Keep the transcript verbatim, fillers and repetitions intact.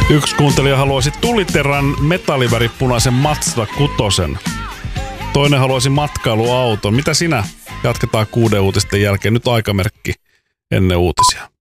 Yksi kuuntelija haluaisi tuliteran metalliväripunaisen Mazda kutosen. Toinen haluaisi matkailuauton. Mitä sinä? Jatketaan kuuden uutisten jälkeen. Nyt aikamerkki ennen uutisia.